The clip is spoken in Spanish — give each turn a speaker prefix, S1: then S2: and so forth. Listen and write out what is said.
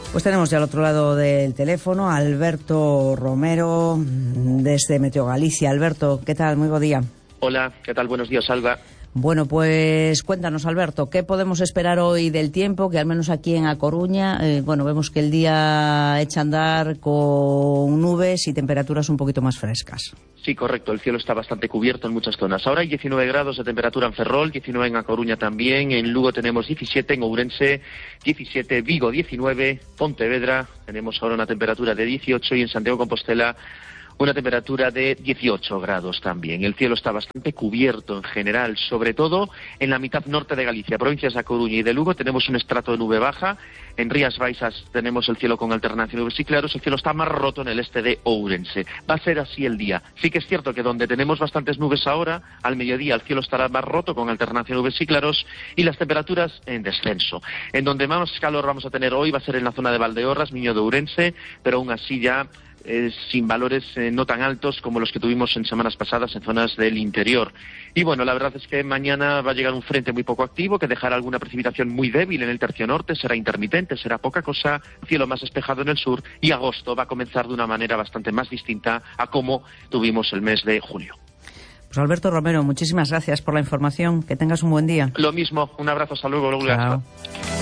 S1: Pues tenemos ya al otro lado del teléfono a Alberto Romero desde Meteo Galicia. Alberto, ¿qué tal? Muy buen día.
S2: Hola, ¿qué tal? Buenos días, Alba.
S1: Bueno, pues cuéntanos, Alberto, ¿qué podemos esperar hoy del tiempo? Que al menos aquí en A Coruña, vemos que el día echa a andar con nubes y temperaturas un poquito más frescas.
S2: Sí, correcto, el cielo está bastante cubierto en muchas zonas. Ahora hay 19 grados de temperatura en Ferrol, 19 en A Coruña también, en Lugo tenemos 17, en Ourense 17, Vigo 19, Pontevedra tenemos ahora una temperatura de 18 y en Santiago de Compostela una temperatura de 18 grados también. El cielo está bastante cubierto en general, sobre todo en la mitad norte de Galicia, provincias de A Coruña y de Lugo tenemos un estrato de nube baja, en Rías Baixas tenemos el cielo con alternancia de nubes y claros, el cielo está más roto en el este de Ourense. Va a ser así el día. Sí que es cierto que donde tenemos bastantes nubes ahora, al mediodía el cielo estará más roto con alternancia de nubes y claros y las temperaturas en descenso. En donde más calor vamos a tener hoy va a ser en la zona de Valdeorras, Miño de Ourense, pero aún así ya sin valores no tan altos como los que tuvimos en semanas pasadas en zonas del interior. Y bueno, la verdad es que mañana va a llegar un frente muy poco activo que dejará alguna precipitación muy débil en el tercio norte, será intermitente, será poca cosa, cielo más despejado en el sur y agosto va a comenzar de una manera bastante más distinta a como tuvimos el mes de julio.
S1: Pues Alberto Romero, muchísimas gracias por la información, que tengas un buen día.
S2: Lo mismo, un abrazo, hasta luego.
S1: Chao.